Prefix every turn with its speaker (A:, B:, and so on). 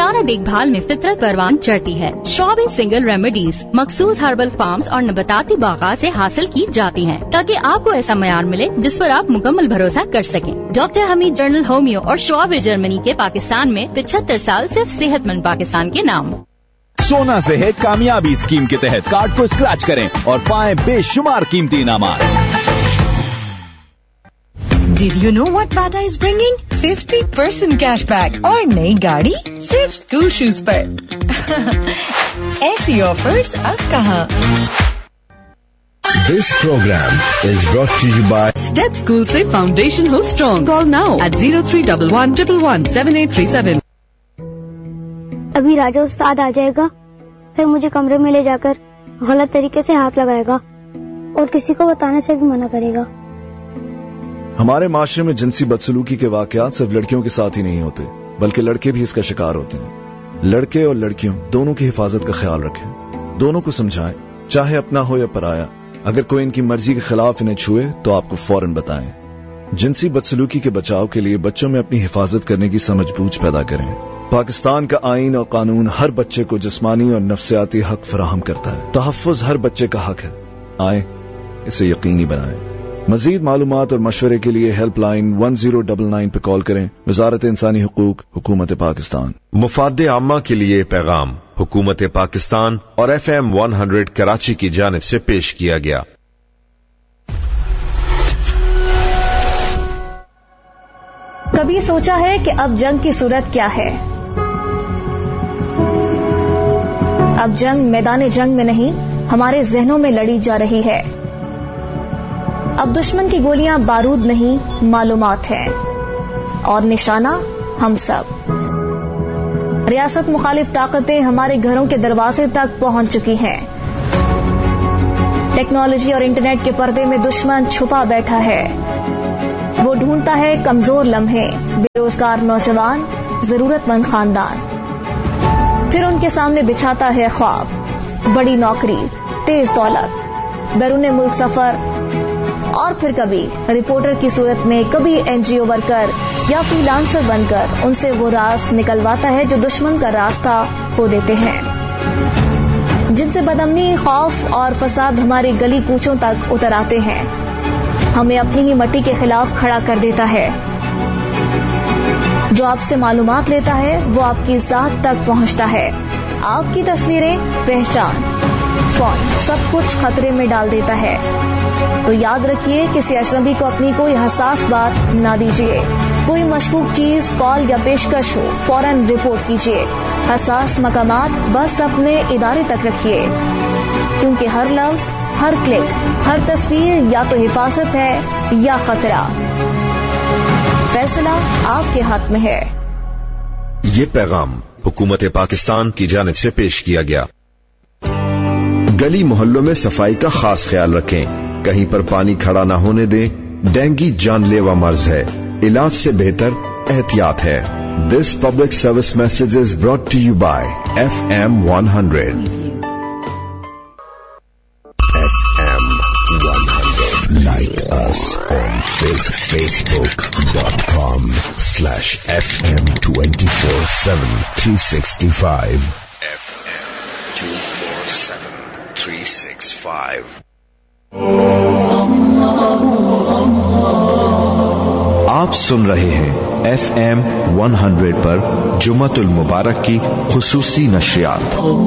A: रोजाना देखभाल में फितरत परवान चढ़ती है। शॉबी सिंगल रेमेडीज मखसूस हर्बल फार्म्स और नबाताती बागात से हासिल की जाती हैं, ताकि आपको ऐसा मयार मिले जिस पर आप मुकम्मल भरोसा कर सकें। डॉक्टर हमीद जर्नल होमियो और शॉबी जर्मनी के पाकिस्तान में 75 साल सिर्फ सेहतमंद पाकिस्तान के नाम।
B: सोना से है कामयाबी स्कीम के तहत कार्ड को स्क्रैच करें और पाएं बेशुमार कीमती इनामात।
C: Did you know what Bata is bringing? 50% cashback और नई गाड़ी सिर्फ स्कूल शूज पर। ऐसी ऑफर्स अब कहाँ?
D: This program is brought to you by
C: Step School से फाउंडेशन हो स्ट्रॉन्ग. Call now at 0311117837.
E: अभी राजा उस्ताद आ जाएगा, फिर मुझे कमरे में ले जाकर गलत तरीके से हाथ लगाएगा और किसी को बताने से भी मना करेगा।
F: हमारे माशरे में जिनसी बदसलूकी के वाकयात सिर्फ लड़कियों के साथ ही नहीं होते, बल्कि लड़के भी इसका शिकार होते हैं। लड़के और लड़कियों दोनों की हिफाजत का ख्याल रखें, दोनों को समझाएं, चाहे अपना हो या पराया। अगर कोई इनकी मर्जी के खिलाफ इन्हें छुए तो आपको फौरन बताएं। जिनसी बदसलूकी के बचाव के लिए बच्चों में अपनी हिफाजत करने की समझ बूझ पैदा करें। पाकिस्तान का आईन और कानून हर बच्चे को जिस्मानी और नफ्सियाती हक फराहम करता है। तहफ़्फ़ुज़ हर बच्चे का हक है। आए इसे यकीनी बनाएं। मजीद मालूमात और मशवरे के लिए हेल्प लाइन 1099 पे कॉल करें। वज़ारत इंसानी हुकूक, हुकूमत पाकिस्तान।
G: मुफाद्दे आम्मा के लिए पैगाम हुकूमत पाकिस्तान और FM 100 कराची की जानिब से पेश किया गया।
H: कभी सोचा है कि अब जंग की सूरत क्या है? अब जंग मैदान जंग में नहीं, हमारे जहनों में लड़ी जा रही है। अब दुश्मन की गोलियां बारूद नहीं, मालूमात है, और निशाना हम सब। रियासत मुखालिफ ताकतें हमारे घरों के दरवाजे तक पहुंच चुकी हैं। टेक्नोलॉजी और इंटरनेट के पर्दे में दुश्मन छुपा बैठा है। वो ढूंढता है कमजोर लम्हे, बेरोजगार नौजवान, जरूरतमंद खानदान। फिर उनके सामने बिछाता है ख्वाब, बड़ी नौकरी, तेज दौलत, बैरून मुल्क सफर, और फिर कभी रिपोर्टर की सूरत में, कभी NGO वर्कर या फ्रीलांसर बनकर उनसे वो राज निकलवाता है जो दुश्मन का रास्ता खो देते हैं, जिनसे बदअमनी, खौफ और फसाद हमारे गली कूचों तक उतर आते हैं। हमें अपनी ही मट्टी के खिलाफ खड़ा कर देता है। जो आपसे मालूमात लेता है वो आपकी जात तक पहुंचता है। आपकी तस्वीरें, पहचान, फोन, सब कुछ खतरे में डाल देता है। तो याद रखिए, किसी अजनबी को अपनी कोई हसास बात ना दीजिए। कोई मशकूक चीज, कॉल या पेशकश हो, फौरन रिपोर्ट कीजिए। हसास मकामात बस अपने इदारे तक रखिए, क्योंकि हर लफ्ज, हर क्लिक, हर तस्वीर या तो हिफाजत है या खतरा। फैसला आपके हाथ में है।
G: ये पैगाम हुकूमत पाकिस्तान की जानिब से पेश किया गया।
D: गली मोहल्लों में सफाई का खास ख्याल रखें। कहीं पर पानी खड़ा न होने दें। डेंगू जानलेवा मर्ज है, इलाज से बेहतर एहतियात है। This public service message is brought to you bye FM 100. FM 100. Like us on Facebook.com/FM 24/7 365. FM 24/7 365. आप सुन रहे हैं FM 100 पर जुम्मतुल मुबारक की खुसूसी नशरियात।